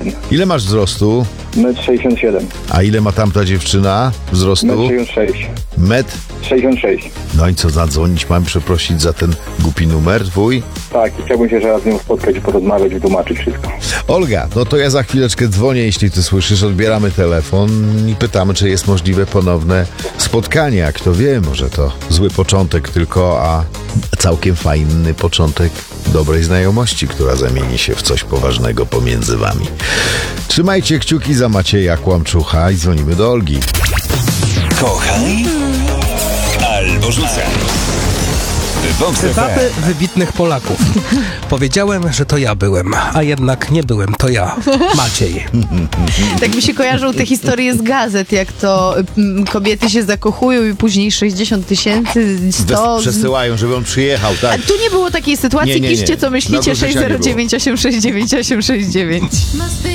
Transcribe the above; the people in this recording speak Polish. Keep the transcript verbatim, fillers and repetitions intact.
jeden. Ile masz wzrostu? metr sześćdziesiąt siedem. A ile ma tamta dziewczyna wzrostu? metr sześćdziesiąt sześć. Metr? sześćdziesiąt sześć. No i co, zadzwonić? Mam przeprosić za ten głupi numer twój? Tak, i chciałbym się raz z nią spotkać i porozmawiać, wytłumaczyć wszystko. Olga, no to ja za chwileczkę dzwonię, jeśli ty słyszysz, odbieramy telefon i pytamy, czy jest możliwe ponowne spotkanie. A kto wie, może to zły początek tylko, a całkiem fajny początek dobrej znajomości, która zamieni się w coś poważnego pomiędzy wami. Trzymajcie kciuki za Macieja Kłamczucha i dzwonimy do Olgi. Kochaj albo rzucaj. Vox F M. Cytaty wybitnych Polaków. Powiedziałem, że to ja byłem, a jednak nie byłem, to ja, Maciej. Tak mi się kojarzą te historie z gazet, jak to mm, kobiety się zakochują i później sześćdziesiąt tysięcy, sto... Przesyłają, żeby on przyjechał, A tak? tu nie było takiej sytuacji, Nie, nie, nie. piszcie co Na myślicie, Grzesia nie sześć zero było. dziewięć osiem sześć dziewięć osiem sześć dziewięć.